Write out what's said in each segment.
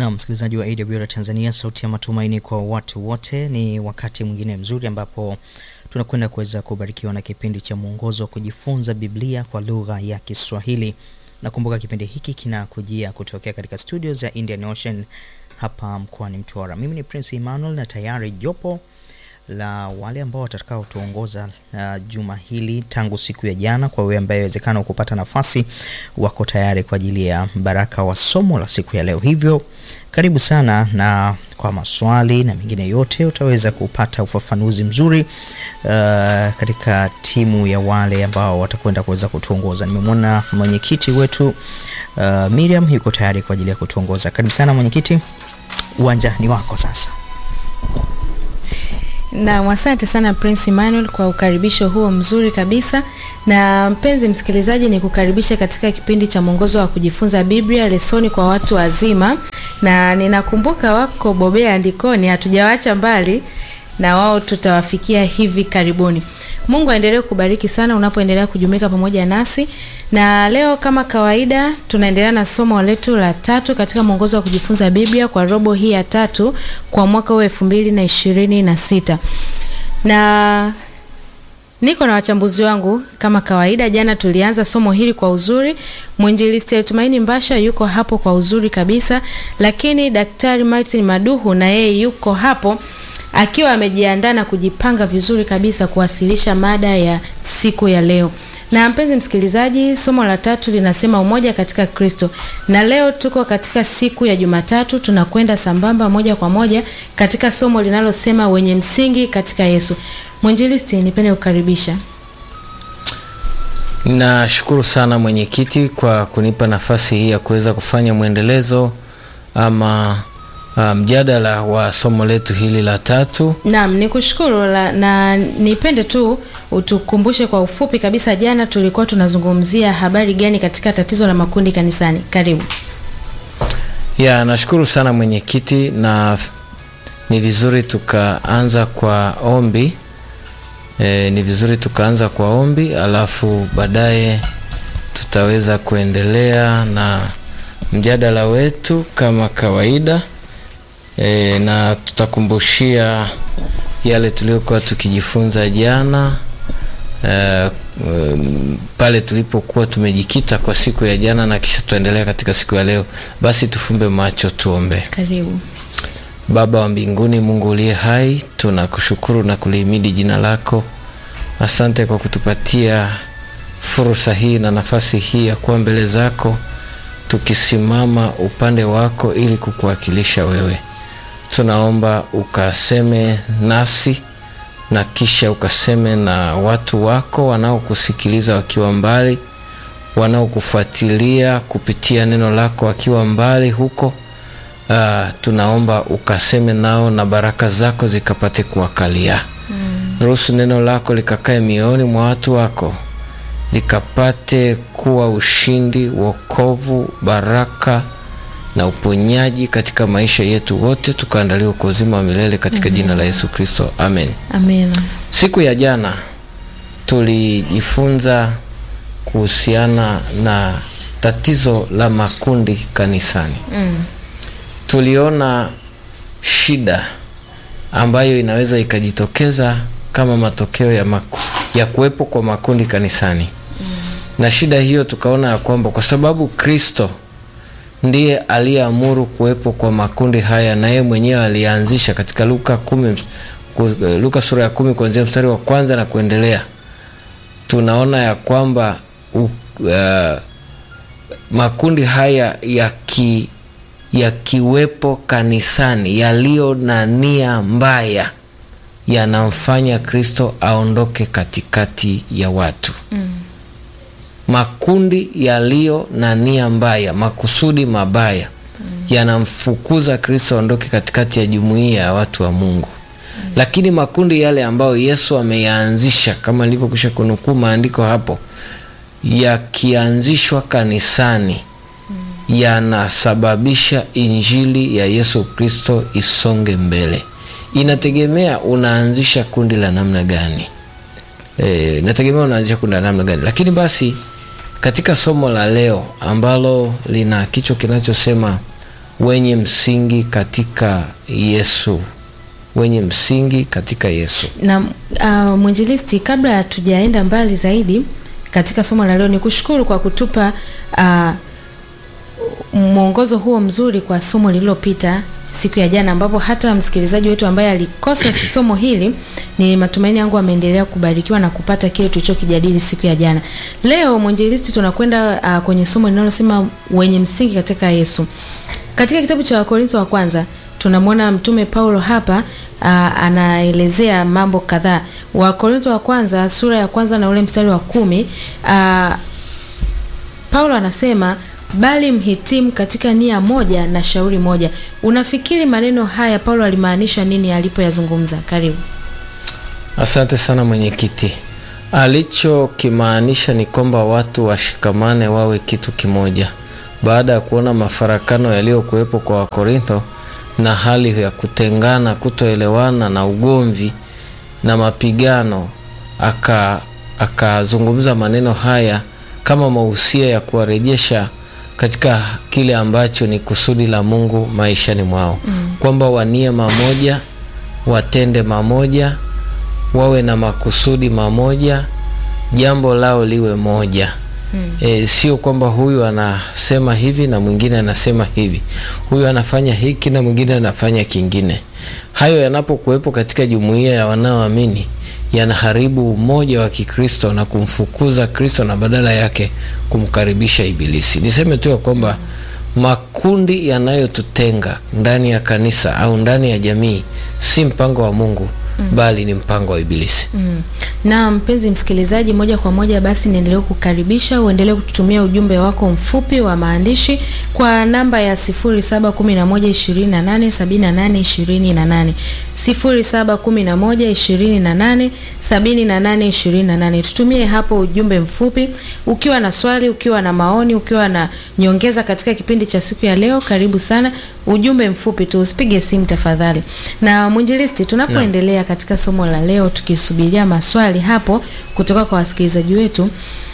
Na msikilizaji wa AWR Tanzania, sauti ya matumaini kwa watu wote, ni wakati mwingine mzuri ambapo tunakwenda kuweza kubarikiwa na kipindi cha mwongozo wa kujifunza Biblia kwa lugha ya Kiswahili. Nakumbuka kipindi hiki kinakujia kutokea katika studio za Indian Ocean hapa mkoani Mtwara. Mimi ni Prince Emmanuel na tayari jopo la wale ambao watakao tuongoza juma hili tangu siku ya jana, kwa wewe ambaye inawezekana kupata nafasi, wako tayari kwa ajili ya baraka wa somo la siku ya leo. Hivyo karibu sana, na kwa maswali na mengine yote utaweza kupata ufafanuzi mzuri katika timu ya wale ambao watakwenda kuweza kutuongoza. Nimemwona mwenyekiti wetu Miriam yuko tayari kwa ajili ya kutuongoza. Karibu sana mwenyekiti, uwanja ni wako sasa. Na asante sana Prince Emmanuel kwa ukaribisho huo mzuri kabisa. Na mpenzi msikilizaji, ni kukaribisha katika kipindi cha mwongozo wa kujifunza Biblia, lesoni kwa watu wazima. Na ninakumbuka wako bobea andikoni, hatujawaacha mbali, na wao tutawafikia hivi karibuni. Mungu aendelee kubariki sana unapoendelea kujumuika pamoja nasi. Na leo kama kawaida tunaendelea na somo letu la 3 katika mwongozo wa kujifunza Biblia kwa robo hii ya 3 kwa mwaka wa 2026. Na niko na wachambuzi wangu kama kawaida. Jana tulianza somo hili kwa uzuri. Mwinjilisti Tumaini Mbasha yuko hapo kwa uzuri kabisa, lakini Daktari Martin Maduhu na yeye yuko hapo akiwa amejiandaa na kujipanga vizuri kabisa kuwasilisha mada ya siku ya leo. Na mpenzi msikilizaji, somo la 3 linasema umoja katika Kristo. Na leo tuko katika siku ya Jumatatu, tunakwenda sambamba moja kwa moja katika somo linalosema wenye msingi katika Yesu. Mwinjilisti, nipende kukaribisha. Nashukuru sana mwenyekiti kwa kunipa nafasi hii ya kuweza kufanya mwendelezo ama mjadala wa somo letu hili la 3. Naam, nikushukuru na nipende tu utukumbushe kwa ufupi kabisa, jana tulikuwa tunazungumzia habari gani katika tatizo la makundi kanisani? Karibu. Nashukuru sana mwenyekiti, na ni vizuri tukaanza kwa ombi. Alafu baadaye tutaweza kuendelea na mjadala wetu kama kawaida. Na tutakumbushia yale tuliokuwa tukijifunza jana pale tulipokuwa tumejikita kwa siku ya jana, na kisha tuendelea katika siku ya leo. Basi tufumbe macho tuombe. Karibu. Baba wa mbinguni, Mungu uliye hai, tunakushukuru na kulihimidi jina lako. Asante kwa kutupatia fursa hii na nafasi hii ya kuwa mbele zako, tukisimama upande wako ili kukuwakilisha wewe. Tunaomba ukaseme nasi, na kisha ukaseme na watu wako wanaokusikiliza wakiwa mbali, wanaokufuatilia kupitia neno lako wakiwa mbali huko. Tunaomba ukaseme nao na baraka zako zikapate kuwakalia. Ruhusu neno lako likakae mioyoni mwa watu wako, likapate kuwa ushindi, wokovu, baraka na uponyaji katika maisha yetu wote, tukaandaliwa kwa uzima wa milele katika jina la Yesu Kristo. Amen. Amen. Siku ya jana tulijifunza kuhusiana na tatizo la makundi kanisani. Tuliona shida ambayo inaweza ikajitokeza kama matokeo ya kuwepo kwa makundi kanisani. Na shida hiyo tukaona ya kwamba kwa sababu Kristo ndiye aliyeamuru kuwepo kwa makundi haya, na yeye mwenyewe alianzisha katika Luka sura ya 10 kuanzia mstari wa 1 na kuendelea. Tunaona ya kwamba makundi haya yakiwepo kanisani, yaliyo na nia mbaya, yanamfanya Kristo aondoke katikati ya watu. Makundi yaliyo na nia mbaya, makusudi mabaya, yanamfukuza Kristo aondoke katikati ya jumuiya ya watu wa Mungu. Lakini makundi yale ambayo Yesu ameyaanzisha, kama nilivyokwisha kunukuu maandiko hapo, yakianzishwa kanisani, yanasababisha injili ya Yesu Kristo isonge mbele. Inategemea unaanzisha kundi la namna gani. Lakini basi katika somo la leo ambalo lina kichwa kinachosema wenye msingi katika Yesu, wenye msingi katika Yesu. Na mwinjilisti, kabla hatujaenda mbali zaidi katika somo la leo, ni kushukuru kwa kutupa mwongozo huo mzuri kwa somo lililopita siku ya jana, ambapo hata msikilizaji wetu ambaye alikosa somo hili, ni matumaini yangu ameendelea kubarikiwa na kupata kile tulichokijadili siku ya jana. Leo mwinjilisti, tunakwenda kwenye somo linalosema wenye msingi katika Yesu. Katika kitabu cha Wakorintho wa kwanza tunamwona mtume Paulo hapa anaelezea mambo kadhaa. Wakorintho wa kwanza sura ya kwanza na ule mstari wa 10, Paulo anasema, bali mhitimu katika nia moja na shauri moja. Unafikiri maneno haya Paulo alimaanisha nini alipoyazungumza? Karibu. Asante sana mwenyekiti. Alichokimaanisha ni kwamba watu washikamane, wawe kitu kimoja. Baada ya kuona mafarakano yaliyokuwepo kwa Wakorintho na hali ya kutengana, kutoelewana na ugomvi na mapigano, akazungumza maneno haya kama mahusia ya kuwarejesha katika kile ambacho ni kusudi la Mungu maishani mwao. Kwamba wanie mamoja, watende mamoja, wawe na makusudi mamoja, jambo lao liwe moja. Sio kwamba huyu anasema hivi na mwingine anasema hivi, huyu anafanya hiki na mwingine anafanya kingine. Hayo yanapokuwepo katika jumuiya ya wanaoamini, yanaharibu umoja wa Kikristo na kumfukuza Kristo na badala yake kumkaribisha Ibilisi. Niseme tu kwamba makundi yanayotutenga ndani ya kanisa au ndani ya jamii si mpango wa Mungu, bali ni mpango wa Ibilisi. Na mpenzi msikilizaji, moja kwa moja basi niendelee kukaribisha uendelee kututumia ujumbe wako mfupi wa maandishi kwa namba ya 0711287828, 0711287828. Tutumie hapo ujumbe mfupi ukiwa na swali, ukiwa na maoni, ukiwa na nyongeza katika kipindi cha siku ya leo. Karibu sana, ujumbe mfupi tu, usipige simu tafadhali. Na mwinjilisti, tunapoendelea katika somo la leo tukisubiria maswali hapo kutoka kwa wasikilizaji wetu,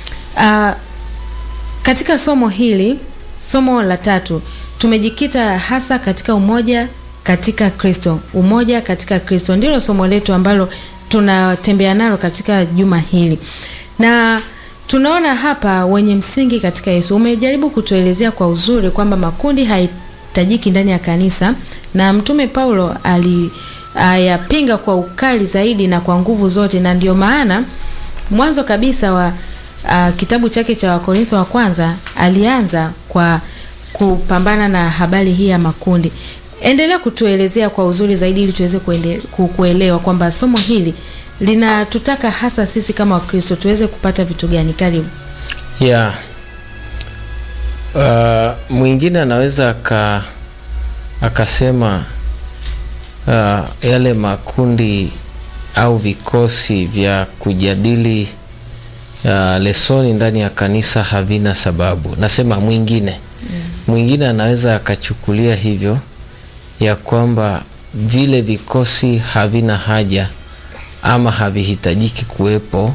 katika somo hili, somo la 3, tumejikita hasa katika umoja katika Kristo. Umoja katika Kristo ndilo somo letu ambalo tunatembea nalo katika juma hili. Na tunaona hapa wenye msingi katika Yesu. Umejaribu kutuelezea kwa uzuri kwamba makundi haitajiki ndani ya kanisa, na mtume Paulo yapinga kwa ukali zaidi na kwa nguvu zote, na ndio maana mwanzo kabisa wa kitabu chake cha Wakorintho wa kwanza alianza kwa kupambana na habari hii ya makundi. Endelea kutuelezea kwa uzuri zaidi ili tuweze kuelewa kwamba somo hili linatutaka hasa sisi kama Wakristo tuweze kupata vitu gani. Karibu. Mwingine anaweza akasema yale makundi au vikosi vya kujadili lesoni ndani ya kanisa havina sababu. Nasema mwingine anaweza akachukulia hivyo, ya kwamba vile vikosi havina haja ama havihitajiki kuwepo.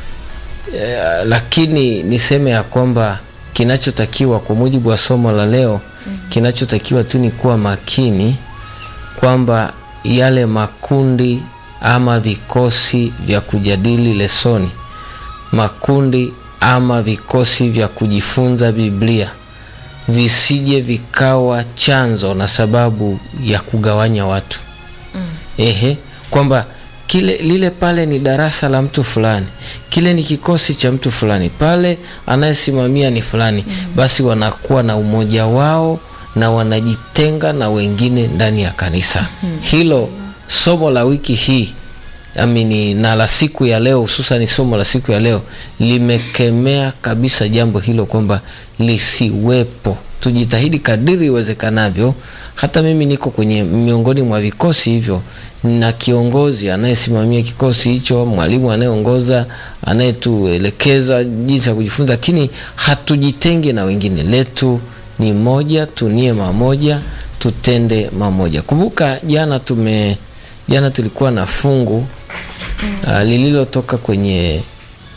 Lakini niseme ya kwamba kinachotakiwa kwa mujibu wa somo la leo, kinachotakiwa tu ni kuwa makini kwamba yale makundi ama vikosi vya kujadili lesoni, makundi ama vikosi vya kujifunza Biblia, visije vikawa chanzo na sababu ya kugawanya watu. Kwamba lile pale ni darasa la mtu fulani, kile ni kikosi cha mtu fulani, pale anayesimamia ni fulani, basi wanakuwa na umoja wao na wanajitenga na wengine ndani ya kanisa. Hilo somo la wiki hii na la siku ya leo, hususan somo la siku ya leo, limekemea kabisa jambo hilo kwamba lisiwepo. Tujitahidi kadiri iwezekanavyo. Hata mimi niko kwenye miongoni mwa vikosi hivyo, na kiongozi anayesimamia kikosi hicho, mwalimu anayeongoza, anayetuelekeza jinsi ya kujifunza, lakini hatujitenge na wengine. Letu ni moja, tunie mamoja, tutende mamoja. Kumbuka jana tulikuwa na fungu lililotoka kwenye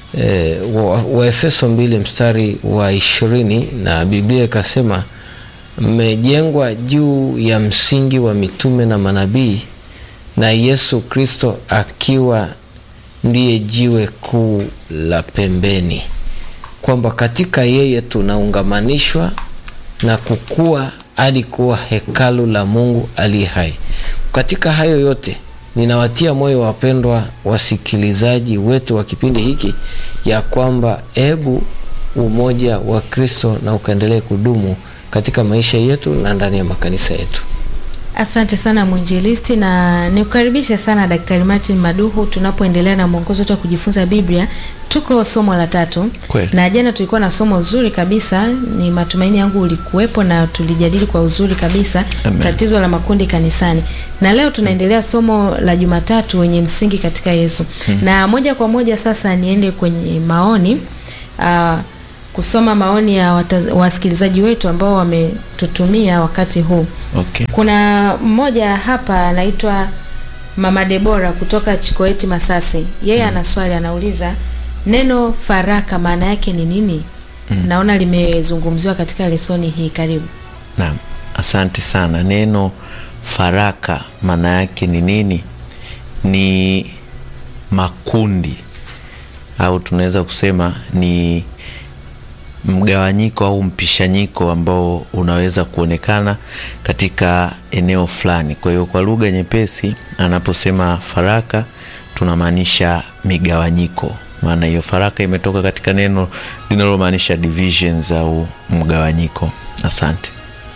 Waefeso 2 mstari wa 20, na Biblia ikasema mmejengwa juu ya msingi wa mitume na manabii, na Yesu Kristo akiwa ndiye jiwe kuu la pembeni, kwamba katika yeye tunaungamanishwa na kukua hadi kuwa hekalu la Mungu aliye hai. Katika hayo yote ninawatia moyo wapendwa wasikilizaji wetu wa kipindi hiki, ya kwamba hebu umoja wa Kristo na ukaendelee kudumu katika maisha yetu na ndani ya makanisa yetu. Asante sana mwinjilisti, na nikukaribisha sana Daktari Martin Maduhu tunapoendelea na mwongozo wetu wa kujifunza Biblia. Tuko somo la 3. Na jana tulikuwa na somo zuri kabisa, ni matumaini yangu ulikuwepo na tulijadili kwa uzuri kabisa. Amen. Tatizo la makundi kanisani. Na leo tunaendelea somo la Jumatatu, wenye msingi katika Yesu. Na moja kwa moja sasa niende kwenye maoni, kusoma maoni ya wasikilizaji wetu ambao wametutumia wakati huu. Okay. Kuna mmoja hapa anaitwa Mama Debora kutoka Chikoeti Masasi. Yeye ana swali, anauliza neno faraka maana yake ni nini? Naona limezungumziwa katika lesoni hii. Karibu. Naam, asante sana. Neno faraka maana yake ni nini? Ni makundi, au tunaweza kusema ni mgawanyiko au mpishanyiko ambao unaweza kuonekana katika eneo fulani. Kwa hiyo kwa lugha nyepesi, anaposema faraka tunamaanisha migawanyiko. Maana hiyo faraka imetoka katika neno linalomaanisha divisions au mgawanyiko. Asante.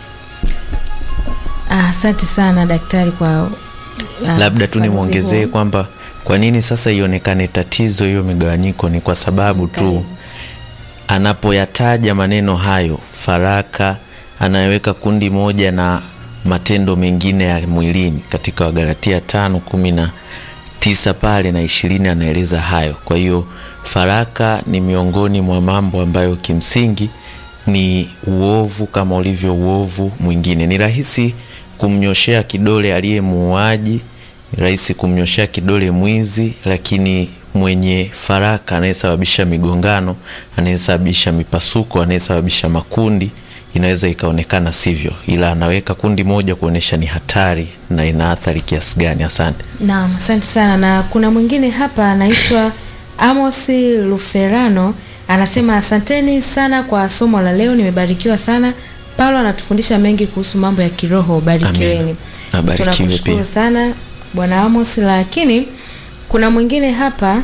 Asante sana daktari kwa labda tu nimuongezee kwamba kwa nini sasa ionekane tatizo hiyo migawanyiko, ni kwa sababu tu anapoyataja maneno hayo faraka anaweka kundi moja na matendo mengine ya mwilini. Katika Wagalatia 5:19 pale na 20 anaeleza hayo. Kwa hiyo faraka ni miongoni mwa mambo ambayo kimsingi ni uovu kama ulivyo uovu mwingine. Ni rahisi kumnyoshea kidole aliye muuaji, ni rahisi kumnyoshea kidole mwizi, lakini mwenye faraka anayesababisha migongano, anayesababisha mipasuko, anayesababisha makundi, inaweza ikaonekana sivyo, ila anaweka kundi moja kuonesha ni hatari na ina athari kiasi gani. Asante. Naam, asante sana. Na kuna mwingine hapa anaitwa Amosi Luferano, anasema asanteni sana kwa somo la leo, nimebarikiwa sana. Paulo anatufundisha mengi kuhusu mambo ya kiroho. Barikiweni. Tunakushukuru sana Bwana Amos. Lakini kuna mwingine hapa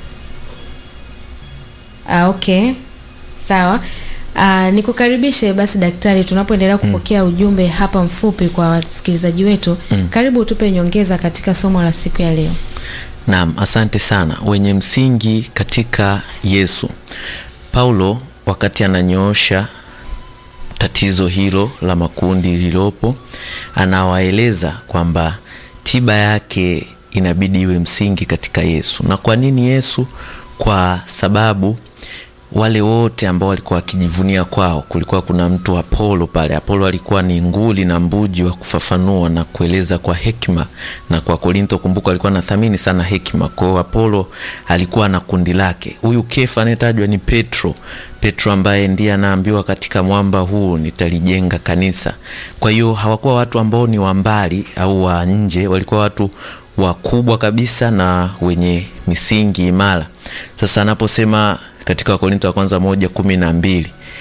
okay. Sawa. Nikukaribishe basi daktari, tunapoendelea kupokea ujumbe hapa mfupi kwa wasikilizaji wetu. Karibu utupe nyongeza katika somo la siku ya leo. Naam, asante sana. Wenye msingi katika Yesu. Paulo wakati ananyoosha tatizo hilo la makundi lililopo, anawaeleza kwamba tiba yake inabidi iwe msingi katika Yesu. Na kwa nini Yesu? Kwa sababu wale wote ambao walikuwa wakijivunia kwao, kulikuwa kuna mtu Apolo pale. Apolo alikuwa ni nguli na mbuji wa kufafanua na kueleza kwa hekima, na kwa Korintho kumbuka alikuwa anathamini sana hekima. Kwa hiyo Apolo alikuwa na kundi lake. Huyu Kefa anayetajwa ni Petro ambaye ndiye anaambiwa katika mwamba huu nitalijenga kanisa. Kwa hiyo hawakuwa watu ambao ni wa mbali au wa nje, walikuwa watu wakubwa kabisa na wenye misingi imara. Sasa anaposema katika Wakorintho wa kwanza 1:12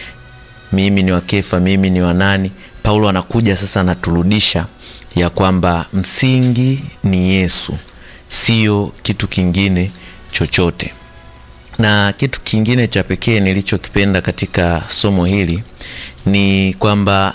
mimi ni wa Kefa, mimi ni wa nani, Paulo anakuja sasa anaturudisha ya kwamba msingi ni Yesu, sio kitu kingine chochote. Na kitu kingine cha pekee nilichokipenda katika somo hili ni kwamba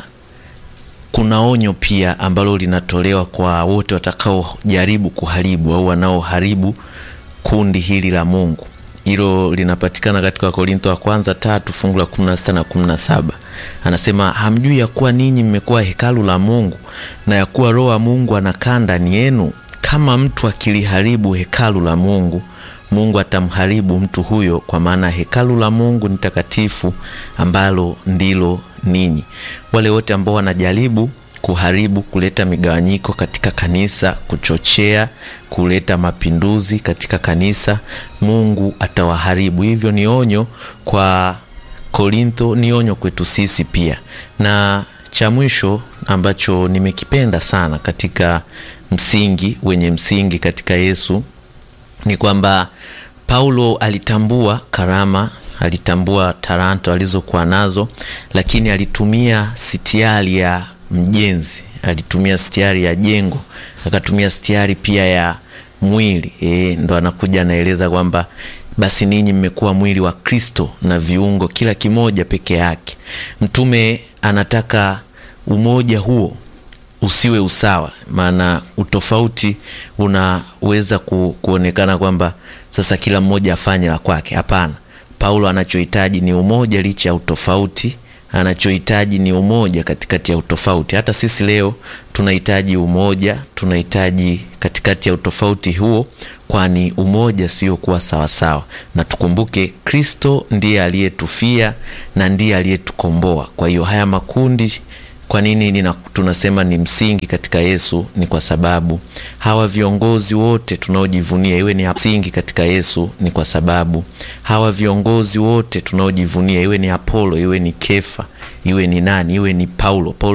kuna onyo pia ambalo linatolewa kwa wote watakao jaribu kuharibu au wanaoharibu kundi hili la Mungu. Hilo linapatikana katika Wakorintho wa kwanza 3:16 na 17. Anasema hamjui ya kuwa ninyi mmekuwa hekalu la Mungu na ya kuwa Roho wa Mungu anakaa ndani yenu? Kama mtu akiliharibu hekalu la Mungu, Mungu atamharibu mtu huyo, kwa maana hekalu la Mungu ni takatifu ambalo ndilo ninyi. Wale wote ambao wanajaribu kuharibu, kuleta migawanyiko katika kanisa, kuchochea, kuleta mapinduzi katika kanisa, Mungu atawaharibu. Hivyo ni onyo kwa Korintho, ni onyo kwetu sisi pia. Na cha mwisho ambacho nimekipenda sana katika wenye msingi katika Yesu ni kwamba Paulo alitambua karama, alitambua taranto alizokuwa nazo, lakini alitumia sitiari ya mjenzi, alitumia sitiari ya jengo, akatumia sitiari pia ya mwili. Ndo anakuja anaeleza kwamba basi ninyi mmekuwa mwili wa Kristo na viungo kila kimoja peke yake. Mtume anataka umoja huo usiwe usawa, maana utofauti unaweza kuonekana kwamba sasa kila mmoja afanye la kwake. Hapana, Paulo anachohitaji ni umoja licha ya utofauti, anachohitaji ni umoja katikati ya utofauti. Hata sisi leo tunahitaji umoja, tunahitaji katikati ya utofauti huo, kwani umoja sio kuwa sawa sawa. Na tukumbuke Kristo ndiye aliyetufia na ndiye aliyetukomboa. Kwa hiyo haya makundi, kwa nini tunasema ni msingi katika Yesu? Ni kwa sababu hawa viongozi wote tunaojivunia, iwe ni msingi katika Yesu, ni kwa sababu hawa viongozi wote tunaojivunia, iwe ni Apolo, iwe ni Kefa, iwe ni nani, iwe ni Paulo